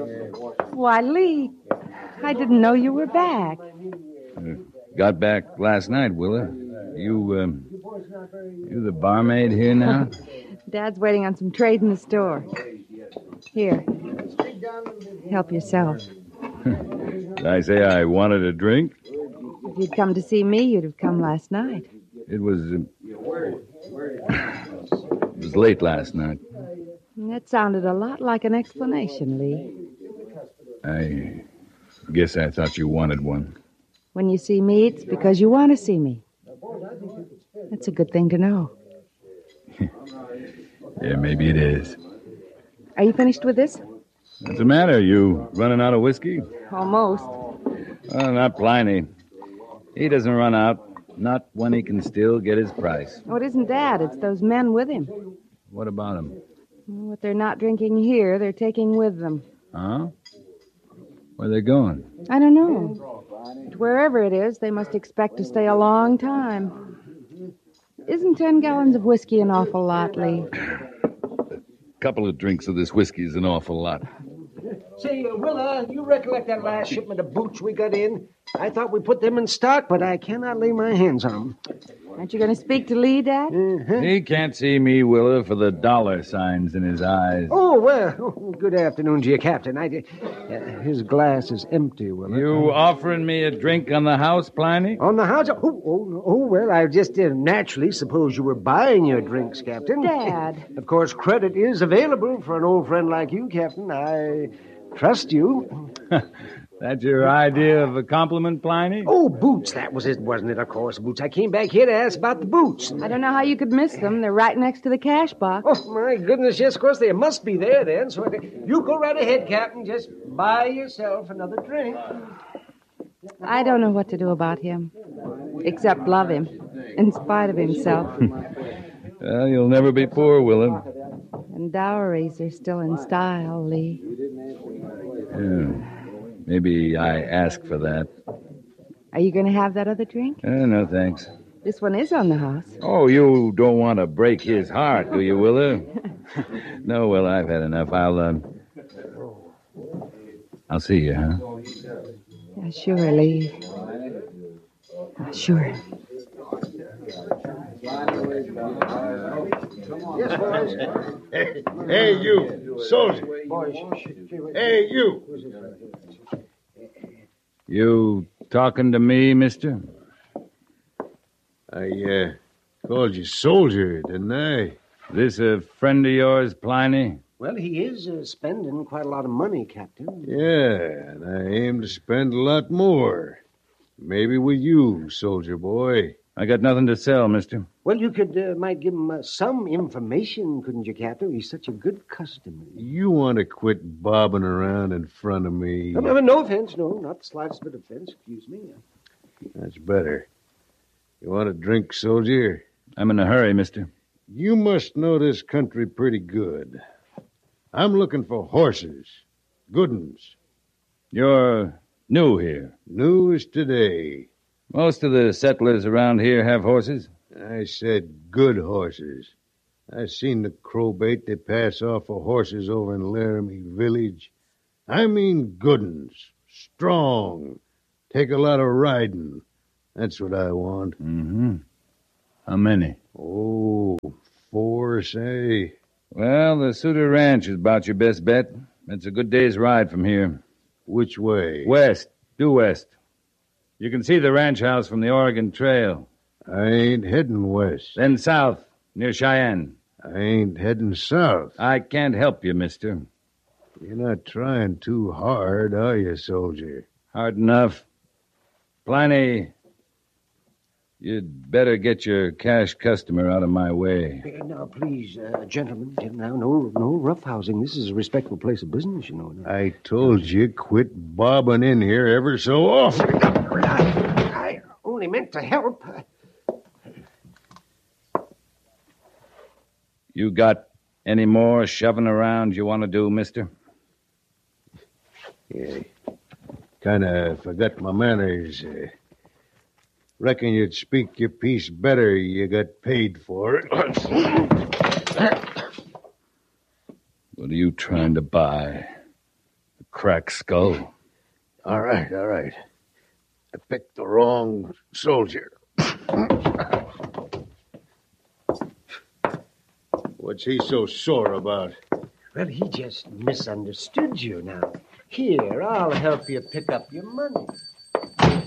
Why, Lee, I didn't know you were back. Got back last night, Willa. You the barmaid here now? Dad's waiting on some trade in the store. Here. Help yourself. Did I say I wanted a drink? If you'd come to see me, you'd have come last night. It was late last night. That sounded a lot like an explanation, Lee. I guess I thought you wanted one. When you see me, it's because you want to see me. That's a good thing to know. Yeah, maybe it is. Are you finished with this? What's the matter? You running out of whiskey? Almost. Oh, not Pliny. He doesn't run out. Not when he can still get his price. Oh, it isn't Dad. It's those men with him. What about him? What they're not drinking here, they're taking with them. Huh? Where are they going? I don't know. But wherever it is, they must expect to stay a long time. Isn't 10 gallons of whiskey an awful lot, Lee? A couple of drinks of this whiskey is an awful lot. Say, Willa, you recollect that last shipment of boots we got in? I thought we put them in stock, but I cannot lay my hands on them. Aren't you going to speak to Lee, Dad? He can't see me, Willa, for the dollar signs in his eyes. Oh, well, good afternoon to you, Captain. His glass is empty, Willa. You offering me a drink on the house, Pliny? On the house? Well, I just naturally suppose you were buying your drinks, Captain. Dad. Of course, credit is available for an old friend like you, Captain. I trust you. That's your idea of a compliment, Pliny? Oh, boots. That was it, wasn't it? Of course, boots. I came back here to ask about the boots. I don't know how you could miss them. They're right next to the cash box. Oh, my goodness, yes, of course, they must be there then. So you go right ahead, Captain. Just buy yourself another drink. I don't know what to do about him, except love him, in spite of himself. Well, you'll never be poor, Willa. And dowries are still in style, Lee. Yeah. Maybe I ask for that. Are you going to have that other drink? No, thanks. This one is on the house. Oh, you don't want to break his heart, do you, Willa? No, well, I've had enough. I'll see you, huh? Yeah, sure, Lee. Sure. Yes, boys. Hey, you, soldier. Boys. Hey, you. You talking to me, mister? I called you soldier, didn't I? This a friend of yours, Pliny? Well, he is spending quite a lot of money, Captain. Yeah, and I aim to spend a lot more. Maybe with you, soldier boy. I got nothing to sell, mister. Well, you might give him some information, couldn't you, Captain? He's such a good customer. You want to quit bobbing around in front of me? No offense, no, not the slightest bit of offense, excuse me. That's better. You want a drink, soldier? I'm in a hurry, mister. You must know this country pretty good. I'm looking for horses. Good ones. You're new here. New as today. Most of the settlers around here have horses. I said good horses. I seen the crowbait they pass off for horses over in Laramie Village. I mean good ones. Strong. Take a lot of riding. That's what I want. Mm-hmm. How many? Oh, 4, say. Well, the Sutter Ranch is about your best bet. It's a good day's ride from here. Which way? West. Due west. You can see the ranch house from the Oregon Trail. I ain't heading west. Then south, near Cheyenne. I ain't heading south. I can't help you, mister. You're not trying too hard, are you, soldier? Hard enough. Pliny, you'd better get your cash customer out of my way. Now, please, gentlemen, now, no roughhousing. This is a respectable place of business, you know. I told you quit bobbing in here ever so often. I only meant to help. You got any more shoving around you want to do, mister? Yeah. Kind of forgot my manners. Reckon you'd speak your piece better. You got paid for it. What are you trying to buy? The crack skull. All right. I picked the wrong soldier. What's he so sore about? Well, he just misunderstood you now. Here, I'll help you pick up your money.